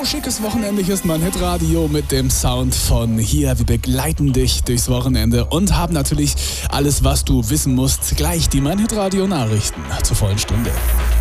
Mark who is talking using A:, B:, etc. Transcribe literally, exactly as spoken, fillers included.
A: schickes Wochenende. Hier ist mein Hitradio mit dem Sound von hier. Wir begleiten dich durchs Wochenende und haben natürlich alles, was du wissen musst, gleich die Mein Hitradio Nachrichten zur vollen Stunde.